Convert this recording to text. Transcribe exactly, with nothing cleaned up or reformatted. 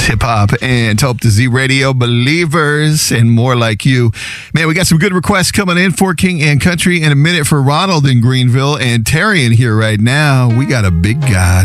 hip hop and Talk to Z Radio believers and more like you. Man, we got some good requests coming in for King and Country in a minute for Ronald in Greenville and Terry in here right now. We got a big guy.